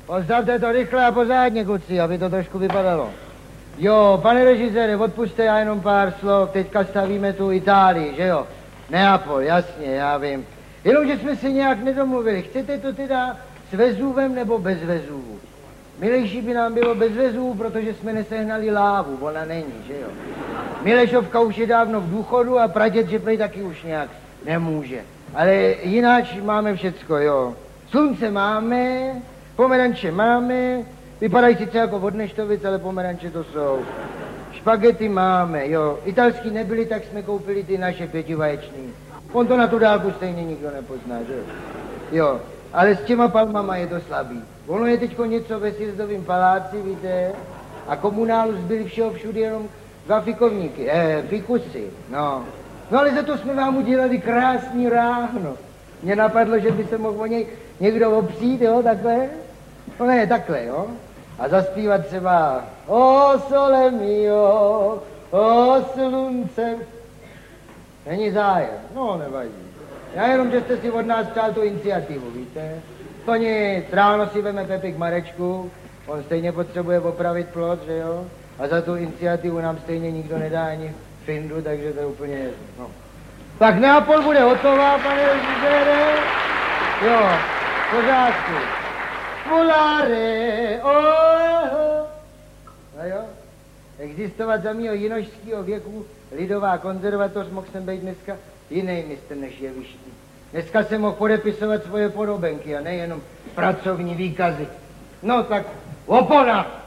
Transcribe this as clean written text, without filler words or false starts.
Postavte to rychle a pořádně, kuci, aby to trošku vypadalo. Jo, pane režisére, odpuste já jenom pár slov, teďka stavíme tu Itálii, že jo? Neapol, jasně, já vím. Jenomže jsme se nějak nedomluvili, chcete to teda s Vezuvem nebo bez Vezuvu? Milejší by nám bylo bez Vezuvu, protože jsme nesehnali lávu, ona není, že jo? Milešovka už je dávno v důchodu a pradět, že prej taky už nějak nemůže. Ale jinak máme všecko, jo. Slunce máme, pomeranče máme, vypadají sice jako od neštovic, ale pomeranče to jsou. Špagety máme, jo. Italský nebyly, tak jsme koupili ty naše pětivaječný. On to na tu dálku stejně nikdo nepozná, že jo. Jo, ale s těma palmama je to slabý. Ono je teďko něco ve Sjezdovém paláci, víte, a komunálu zbyli všeho všude jenom dva fikovníky, fikusy, no. No ale za to jsme vám udělali krásný ráhno. Mně napadlo, že by se mohl o něj někdo opřít, jo, takhle. No ne, takhle, jo. A zaspívat třeba O sole mio, o slunce. Není zájem, no nevadí. Já jenom, že jste si od nás přál tu iniciativu, víte. To nic, ráno si veme Pepik Marečku, on stejně potřebuje opravit plot, že jo. A za tu iniciativu nám stejně nikdo nedá ani findu, takže to je úplně jedno. No. Tak Neapol bude hotová, pane režisére. Jo, v pořádku. Volare, oh. A jo, existovat za mýho jinožského věku lidová konzervatoř mohl jsem být dneska jiný mistr než jeviští. Dneska jsem mohl podepisovat svoje podobenky a nejenom pracovní výkazy. No tak opona!